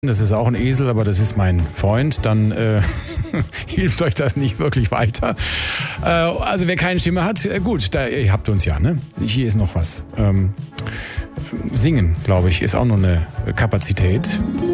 Das ist auch ein Esel, aber das ist mein Freund, dann hilft euch das nicht wirklich weiter. Also wer keine Stimme hat, gut, ihr habt uns ja, ne? Hier ist noch was. Singen, glaube ich, ist auch noch eine Kapazität.